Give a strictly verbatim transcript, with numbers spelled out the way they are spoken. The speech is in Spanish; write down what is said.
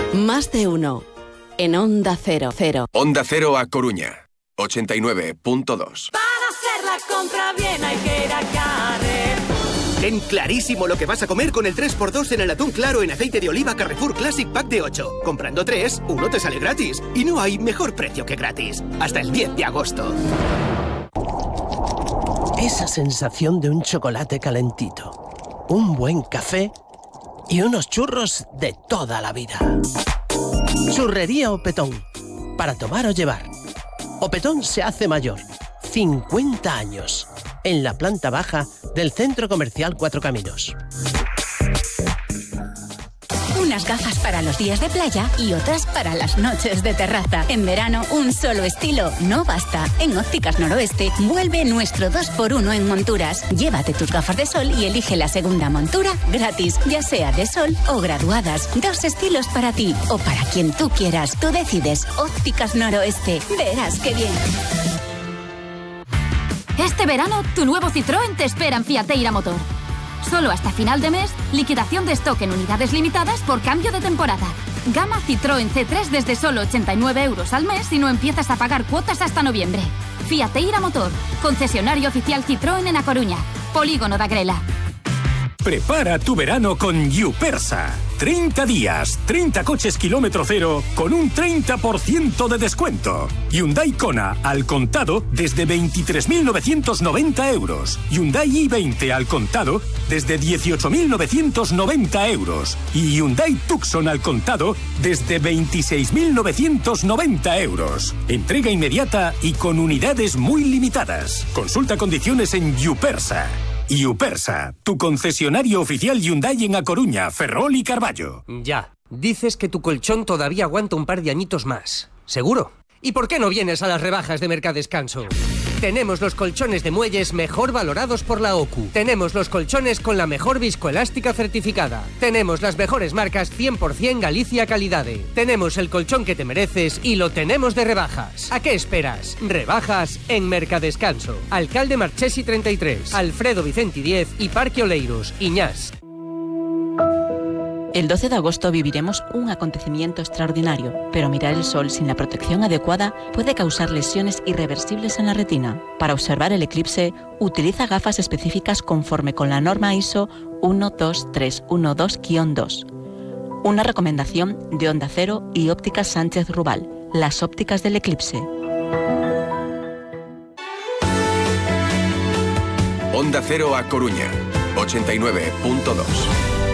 Más de uno. En Onda Cero. Cero. Onda Cero A Coruña. ochenta y nueve punto dos. Para hacer la compra bien hay que ir a Carrefour. Ten clarísimo lo que vas a comer con el tres por dos en el atún claro en aceite de oliva Carrefour Classic Pack de ocho. Comprando tres, uno te sale gratis. Y no hay mejor precio que gratis. Hasta el diez de agosto. Esa sensación de un chocolate calentito, un buen café y unos churros de toda la vida. Churrería Opetón. Para tomar o llevar. Opetón se hace mayor. cincuenta años. En la planta baja del Centro Comercial Cuatro Caminos. Unas gafas para los días de playa y otras para las noches de terraza. En verano, un solo estilo no basta. En Ópticas Noroeste, vuelve nuestro dos por uno en monturas. Llévate tus gafas de sol y elige la segunda montura gratis, ya sea de sol o graduadas. Dos estilos para ti o para quien tú quieras. Tú decides. Ópticas Noroeste. Verás qué bien. Este verano, tu nuevo Citroën te espera en Fiateira Motor. Solo hasta final de mes, liquidación de stock en unidades limitadas por cambio de temporada. Gama Citroën C tres desde solo ochenta y nueve euros al mes si no empiezas a pagar cuotas hasta noviembre. Fiateira Motor, concesionario oficial Citroën en A Coruña. Polígono da Grela. Prepara tu verano con Yupersa. treinta días, treinta coches kilómetro cero con un treinta por ciento de descuento. Hyundai Kona al contado desde veintitrés mil novecientos noventa euros. Hyundai i veinte al contado desde dieciocho mil novecientos noventa euros. Y Hyundai Tucson al contado desde veintiséis mil novecientos noventa euros. Entrega inmediata y con unidades muy limitadas. Consulta condiciones en Yupersa. Yupersa, tu concesionario oficial Hyundai en A Coruña, Ferrol y Carballo. Ya, dices que tu colchón todavía aguanta un par de añitos más. ¿Seguro? ¿Y por qué no vienes a las rebajas de Mercadescanso? Tenemos los colchones de muelles mejor valorados por la O C U. Tenemos los colchones con la mejor viscoelástica certificada. Tenemos las mejores marcas cien por ciento Galicia Calidade. Tenemos el colchón que te mereces y lo tenemos de rebajas. ¿A qué esperas? Rebajas en Mercadescanso. Alcalde Marchesi treinta y tres, Alfredo Vicenti diez y Parque Oleiros, Iñás. El doce de agosto viviremos un acontecimiento extraordinario, pero mirar el sol sin la protección adecuada puede causar lesiones irreversibles en la retina. Para observar el eclipse, utiliza gafas específicas conforme con la norma I S O uno dos tres uno dos guión dos. Una recomendación de Onda Cero y Ópticas Sánchez Rubal, las ópticas del eclipse. Onda Cero A Coruña, ochenta y nueve punto dos.